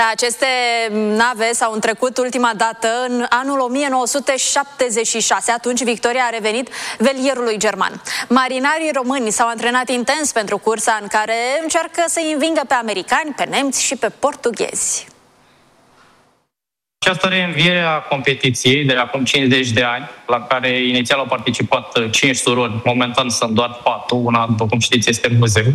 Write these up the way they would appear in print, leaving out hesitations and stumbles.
Da, aceste nave s-au întrecut ultima dată în anul 1976. Atunci victoria a revenit velierului german. Marinarii români s-au antrenat intens pentru cursa în care încearcă să învingă pe americani, pe nemți și pe portughezi. Această reînviere a competiției de acum 50 de ani, la care inițial au participat 5 surori, momentan sunt doar 4, una, după cum știți, este în muzeu.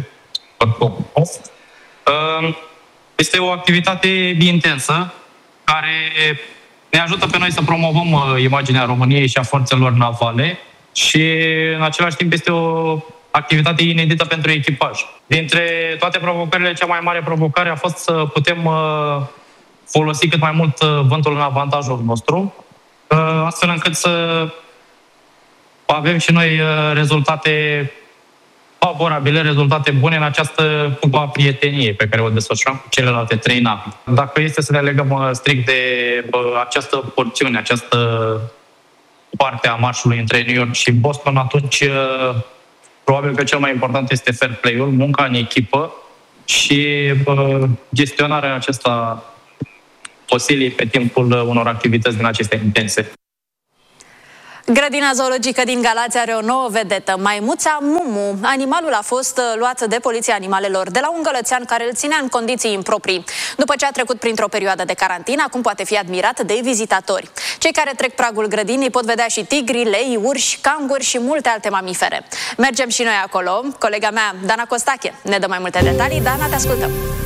Este o activitate intensă care ne ajută pe noi să promovăm imaginea României și a forțelor navale și în același timp este o activitate inedită pentru echipaj. Dintre toate provocările, cea mai mare provocare a fost să putem folosi cât mai mult vântul în avantajul nostru, astfel încât să avem și noi rezultate favorabile, rezultate bune în această cupă a prieteniei pe care o desfășurăm cu celelalte 3 nave. Dacă este să ne legăm strict de această porțiune, această parte a marșului între New York și Boston, atunci probabil că cel mai important este fair play-ul, munca în echipă și gestionarea acesta fosilii pe timpul unor activități din acestea intense. Grădina zoologică din Galați are o nouă vedetă, maimuța Mumu. Animalul a fost luat de Poliția Animalelor de la un gălățean care îl ținea în condiții improprii. După ce a trecut printr-o perioadă de carantină, acum poate fi admirat de vizitatori. Cei care trec pragul grădinii pot vedea și tigri, lei, urși, canguri și multe alte mamifere. Mergem și noi acolo. Colega mea, Dana Costache, ne dă mai multe detalii. Dana, te ascultăm!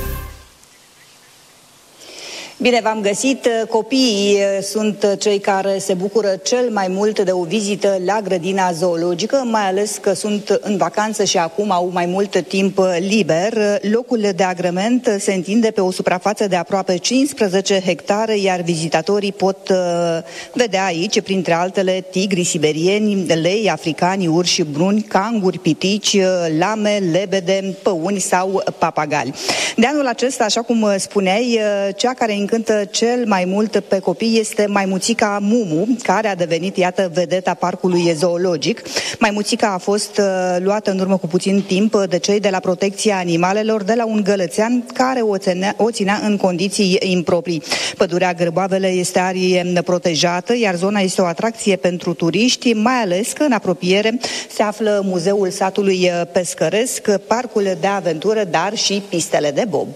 Bine v-am găsit! Copiii sunt cei care se bucură cel mai mult de o vizită la grădina zoologică, mai ales că sunt în vacanță și acum au mai mult timp liber. Locul de agrement se întinde pe o suprafață de aproape 15 hectare, iar vizitatorii pot vedea aici, printre altele, tigri siberieni, lei africani, urși bruni, canguri, pitici, lame, lebede, păuni sau papagali. De anul acesta, așa cum spuneai, cea care încântă cel mai mult pe copii este maimuțica Mumu, care a devenit, iată, vedeta parcului zoologic. Maimuțica a fost luată în urmă cu puțin timp de cei de la Protecția Animalelor de la un gălățean care o ținea în condiții improprii. Pădurea Gârboavele este arie protejată, iar zona este o atracție pentru turiști, mai ales că în apropiere se află Muzeul Satului Pescăresc, parcul de aventură, dar și pistele de bob.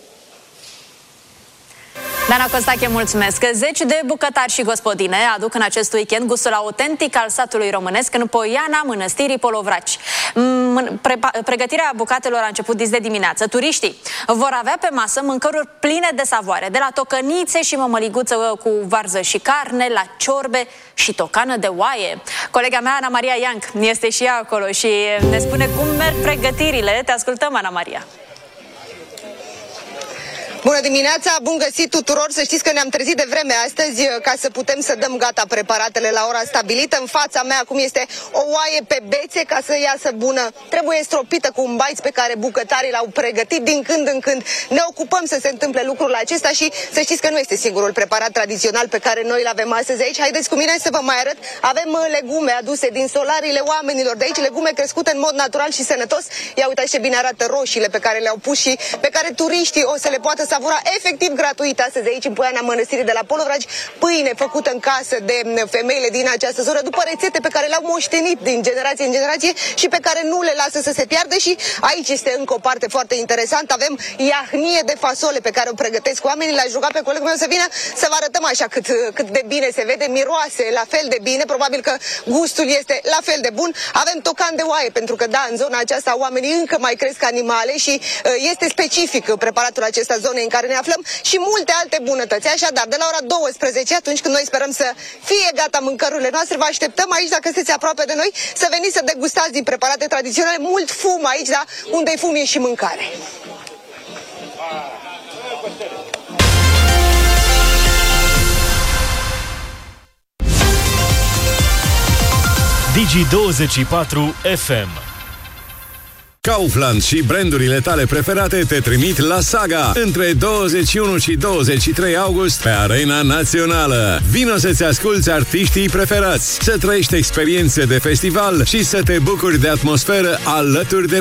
Dana Costache, mulțumesc! Zeci de bucătari și gospodine aduc în acest weekend gustul autentic al satului românesc în Poiana Mănăstirii Polovraci. Pregătirea bucatelor a început dis de dimineață. Turiștii vor avea pe masă mâncăruri pline de savoare, de la tocănițe și mămăliguță cu varză și carne, la ciorbe și tocană de oaie. Colega mea, Ana Maria Ianc, este și ea acolo și ne spune cum merg pregătirile. Te ascultăm, Ana Maria! Bună dimineața, bun găsit tuturor! Să știți că ne-am trezit de vreme astăzi ca să putem să dăm gata preparatele la ora stabilită. În fața mea acum este o oaie pe bețe ca să iasă bună. Trebuie stropită cu un baiț pe care bucătarii l-au pregătit. Din când în când ne ocupăm să se întâmple lucrul acesta și să știți că nu este singurul preparat tradițional pe care noi îl avem astăzi aici. Haideți cu mine să vă mai arăt. Avem legume aduse din solariile oamenilor de aici, legume crescute în mod natural și sănătos. Ia uitați ce bine arată roșiile pe care le-au pus și pe care turiștii o să le poată savura efectiv gratuit astăzi aici în Poiana Mănăstirii de la Polovraci, pâine făcută în casă de femeile din această zonă, după rețete pe care le-au moștenit din generație în generație și pe care nu le lasă să se piardă. Și aici este încă o parte foarte interesantă. Avem iahnie de fasole pe care o pregătesc oamenii. L-aș ruga pe colegul meu să vină să vă arătăm așa cât de bine se vede, miroase la fel de bine, probabil că gustul este la fel de bun. Avem tocan de oaie, pentru că da, în zona aceasta oamenii încă mai cresc animale și este specific preparatul acesta zonei în care ne aflăm și multe alte bunătăți. Așadar, de la ora 12, atunci când noi sperăm să fie gata mâncărurile noastre, vă așteptăm aici, dacă sunteți aproape de noi, să veniți să degustați din preparate tradiționale. Mult fum aici, da? Unde e fum e și mâncare. Digi24 FM. Kaufland și brandurile tale preferate te trimit la Saga între 21 și 23 august pe Arena Națională. Vino să-ți asculți artiștii preferați, să trăiești experiențe de festival și să te bucuri de atmosferă alături de